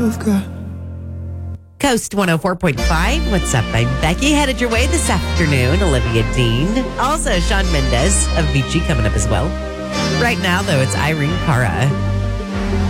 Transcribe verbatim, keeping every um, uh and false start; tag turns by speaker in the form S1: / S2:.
S1: you've got.
S2: Coast one oh four point five. What's up? I'm Becky. Headed your way this afternoon. Olivia Dean. Also, Shawn Mendes of Avicii coming up as well. Right now, though, it's Irene Cara.